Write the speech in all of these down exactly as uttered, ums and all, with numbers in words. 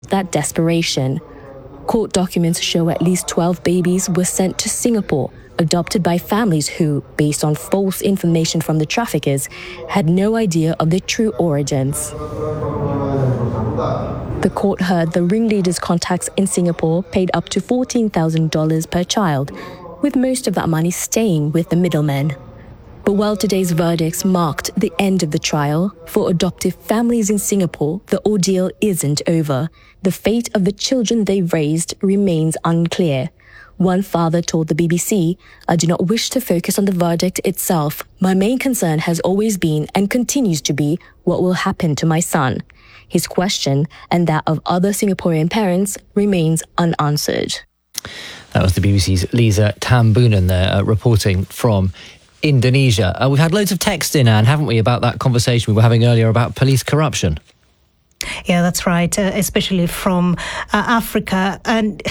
that desperation. Court documents show at least twelve babies were sent to Singapore, adopted by families who, based on false information from the traffickers, had no idea of their true origins. The court heard the ringleader's contacts in Singapore paid up to fourteen thousand dollars per child, with most of that money staying with the middlemen. But while today's verdicts marked the end of the trial, for adoptive families in Singapore, the ordeal isn't over. The fate of the children they raised remains unclear. One father told the B B C, "I do not wish to focus on the verdict itself. My main concern has always been and continues to be what will happen to my son." His question, and that of other Singaporean parents, remains unanswered. That was the B B C's Lisa Tambunan there, uh, reporting from Indonesia. Uh, we've had loads of text in, Anne, haven't we, about that conversation we were having earlier about police corruption? Yeah, that's right, uh, especially from uh, Africa. And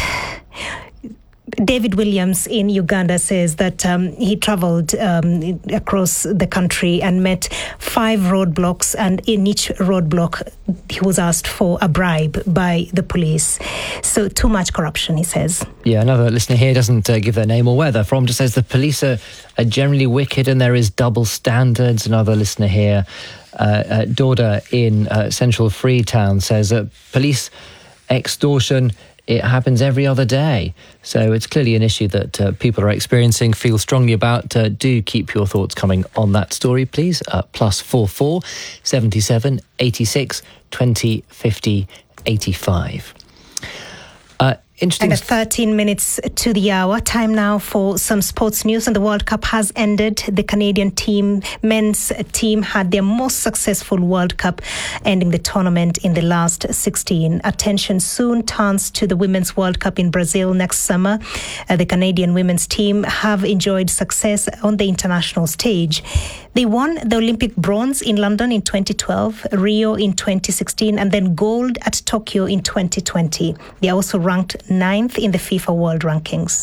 David Williams in Uganda says that um, he travelled um, across the country and met five roadblocks, and in each roadblock he was asked for a bribe by the police. So too much corruption, he says. Yeah, another listener here doesn't uh, give their name or where they're from, just says the police are, are generally wicked and there is double standards. Another listener here, uh, uh, Dorda in uh, central Freetown, says that police extortion, it happens every other day. So it's clearly an issue that uh, people are experiencing, feel strongly about. Uh, do keep your thoughts coming on that story, please. Uh, plus four four seventy-seven eighty-six twenty fifty eighty-five. Uh, Interesting. And at thirteen minutes to the hour, time now for some sports news. And the World Cup has ended. The Canadian team, men's team, had their most successful World Cup, ending the tournament in the last sixteen. Attention soon turns to the Women's World Cup in Brazil next summer. Uh, the Canadian women's team have enjoyed success on the international stage. They won the Olympic bronze in London in twenty twelve, Rio in twenty sixteen, and then gold at Tokyo in twenty twenty. They are also ranked ninth in the FIFA World Rankings.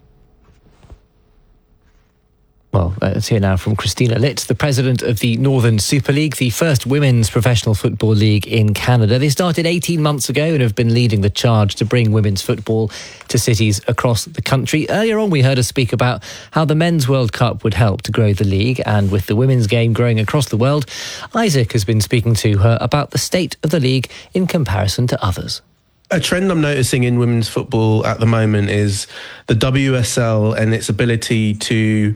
Well, let's hear now from Christina Litz, the president of the Northern Super League, the first women's professional football league in Canada. They started eighteen months ago and have been leading the charge to bring women's football to cities across the country. Earlier on, we heard her speak about how the Men's World Cup would help to grow the league, and with the women's game growing across the world, Isaac has been speaking to her about the state of the league in comparison to others. A trend I'm noticing in women's football at the moment is the W S L and its ability to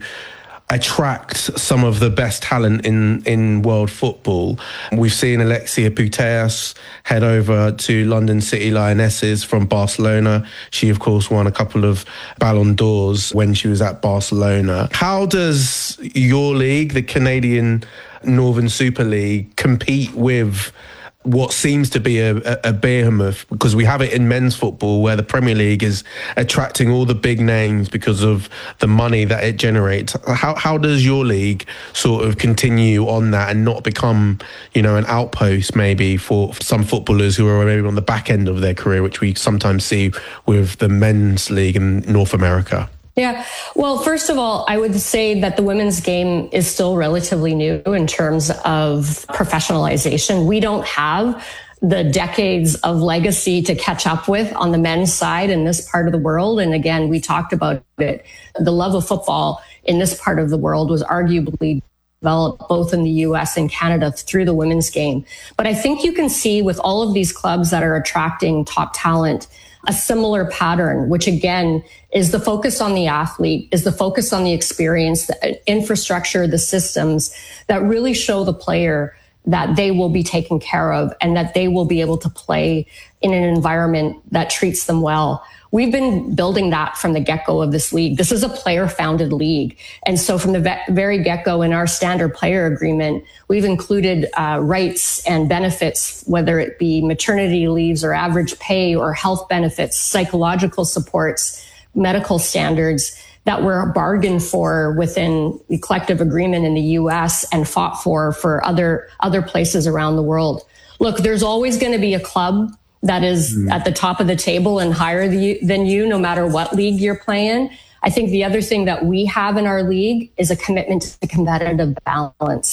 attract some of the best talent in, in world football. We've seen Alexia Putellas head over to London City Lionesses from Barcelona. She, of course, won a couple of Ballon d'Ors when she was at Barcelona. How does your league, the Canadian Northern Super League, compete with what seems to be a, a, a behemoth? Because we have it in men's football where the Premier League is attracting all the big names because of the money that it generates. How how does your league sort of continue on that and not become, you know, an outpost maybe for some footballers who are maybe on the back end of their career, which we sometimes see with the men's league in North America? Yeah. Well, first of all, I would say that the women's game is still relatively new in terms of professionalization. We don't have the decades of legacy to catch up with on the men's side in this part of the world. And again, we talked about it. The love of football in this part of the world was arguably developed both in the U S and Canada through the women's game. But I think you can see with all of these clubs that are attracting top talent, a similar pattern, which again is the focus on the athlete, is the focus on the experience, the infrastructure, the systems that really show the player that they will be taken care of and that they will be able to play in an environment that treats them well. We've been building that from the get-go of this league. This is a player-founded league. And so from the ve- very get-go in our standard player agreement, we've included uh, rights and benefits, whether it be maternity leaves or average pay or health benefits, psychological supports, medical standards that were bargained for within the collective agreement in the U S and fought for for other, other places around the world. Look, there's always going to be a club that is mm. at the top of the table and higher the, than you, no matter what league you're playing. I think the other thing that we have in our league is a commitment to competitive balance.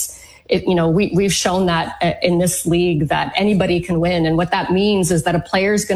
it, you know, we, we've shown that in this league that anybody can win. And what that means is that a player is going